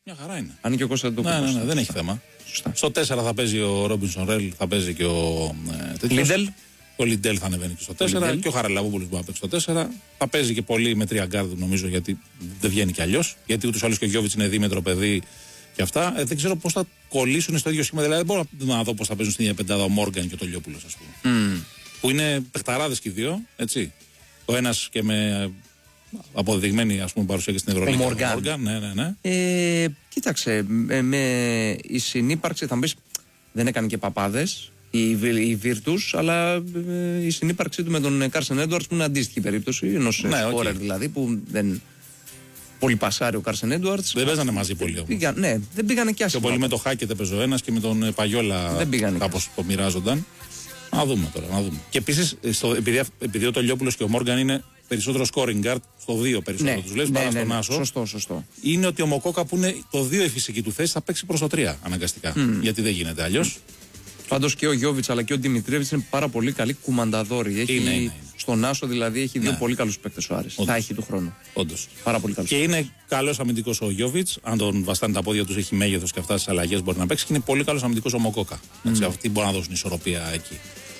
Μια χαρά είναι. Αν και ο Κώστας δεν το Ναι, δεν έχει θέμα. Σωστά. Στο 4 θα παίζει ο Ρόμπινσον Ρέλ, θα παίζει και ο Λίντελ. Ο Λιντέλ θα ανεβαίνει και στο 4 και ο Χαραλαμπόπουλος μπορεί να παίξει στο 4. Θα παίζει και πολύ με 3 γκάρδου νομίζω, γιατί δεν βγαίνει κι αλλιώς. Γιατί ούτως ή άλλως και ο Γιώβιτς είναι δίμετρο παιδί και αυτά. Δεν ξέρω πώς θα κολλήσουν στο ίδιο σχήμα. Δηλαδή δεν μπορώ να δω πώς θα παίζουν στην ίδια πεντάδα ο Μόργαν και ο Τολιόπουλος, ας πούμε. Που είναι παιχταράδες και οι δύο, έτσι. Ο ένας και με αποδεδειγμένη ας πούμε παρουσία και στην Ευρωλίγα. Ο Μόργαν. Ναι. Κοίταξε, με η συνύπαρξη θα μου πεις, δεν έκανε και παπάδες η Virtus, αλλά η συνύπαρξή του με τον Κάρσεν Έντουαρτς που είναι αντίστοιχη περίπτωση ενός σκόρερ δηλαδή που δεν πολύ πασάρει ο Κάρσεν Έντουαρτς. Δεν παίζανε μαζί πολύ όμως. Ναι, δεν πήγανε κι άσχημα. Και πολύ με το Χάκετ έπαιζε ο ένας και με τον Παγιόλα κάπως το μοιράζονταν. Να δούμε τώρα, να δούμε. Και επίσης, επειδή ο Τολιόπουλος και ο Μόργαν είναι περισσότερο scoring guard, στο 2 περισσότερο τους λες, παρά στον Άσο. Σωστό. Είναι ότι ο Μοκόκα που είναι το 2 η φυσική του θέση θα παίξει προς το 3 αναγκαστικά. Γιατί δεν γίνεται αλλιώς. Πάντως και ο Γιώβιτς αλλά και ο Δημητρέβιτς είναι πάρα πολύ καλοί κουμανταδόροι. Είναι. Στον Άσο δηλαδή έχει δύο πολύ καλούς παίκτες ο Άρης. Θα έχει του χρόνου. Όντως. Πάρα πολύ καλούς. Και είναι καλός αμυντικός ο Γιώβιτς. Αν τον βαστάνε τα πόδια τους, έχει μέγεθος και αυτά τις αλλαγές μπορεί να παίξει. Και είναι πολύ καλός αμυντικός ο Μοκόκα. Αυτοί μπορούν να δώσουν ισορροπία εκεί.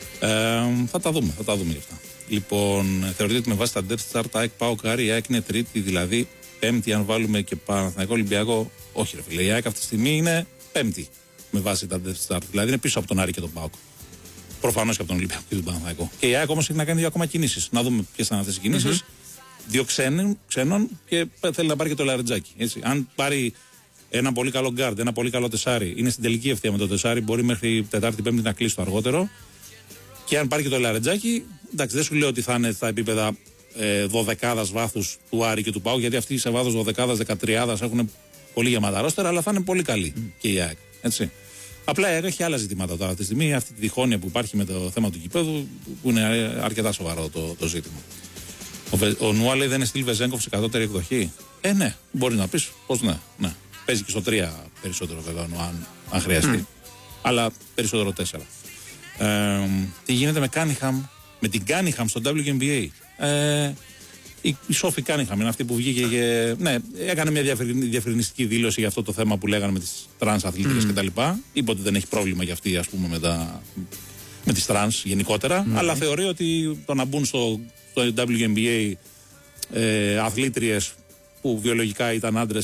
Θα τα δούμε γι' αυτά. Λοιπόν, θεωρείτε ότι με βάση τα depth chart, ΑΕΚ ΠΑΟΚ Άρη, η ΑΕΚ είναι τρίτη, δηλαδή πέμπτη, αν βάλουμε και Παναθηναϊκό Ολυμπιακό. Όχι, ρε φίλε, η ΑΕΚ αυτή τη στιγμή είναι πέμπτη με βάση τα depth chart. Δηλαδή είναι πίσω από τον Άρη και τον ΠΑΟΚ. Προφανώς και από τον Ολυμπιακό και τον Παναθηναϊκό. Και η ΑΕΚ όμως έχει να κάνει δύο ακόμα κινήσεις. Να δούμε ποιες θα είναι αυτές οι κινήσεις. Δύο ξένων και θέλει να πάρει και το Λαρετζάκι. Έτσι. Αν πάρει ένα πολύ καλό γκάρντ, ένα πολύ καλό τεσάρι, είναι στην τελική ευθεία με το τεσάρι, μπορεί μέχρι Τετάρτη-Πέμπτη να κλείσει το αργότερο. Και αν πάρει και το Λαρετζάκι, εντάξει, δεν σου λέω ότι θα είναι στα επίπεδα 12 βάθους του Άρη και του ΠΑΟΚ, γιατί αυτοί σε βάθος 12-13 έχουν πολύ γεμάτα ρόστερα, αλλά θα είναι πολύ καλή και η ΑΕΚ. Έτσι. Απλά η ΑΕΚ έχει άλλα ζητήματα τώρα. Αυτή τη στιγμή, αυτή τη διχόνοια που υπάρχει με το θέμα του γηπέδου, που είναι αρκετά σοβαρό το ζήτημα. Ο Νουά λέει δεν είναι στυλ Βεζέγκοφ σε κατώτερη εκδοχή. Ναι, μπορεί να πει πως ναι. Παίζει και στο 3 περισσότερο βέβαια, αν χρειαστεί. Αλλά περισσότερο 4. Τι γίνεται με Κάνιχαμ, με την Κάνιχαμ στο WNBA. Η Σόφι Κάνιχαμ είναι αυτή που βγήκε και έκανε μια διευκρινιστική δήλωση για αυτό το θέμα που λέγανε με τις τρανς αθλήτριες κτλ. Είπε ότι δεν έχει πρόβλημα για αυτή, ας πούμε, με τις τρανς γενικότερα, αλλά θεωρεί ότι το να μπουν στο WNBA αθλήτριες που βιολογικά ήταν άντρες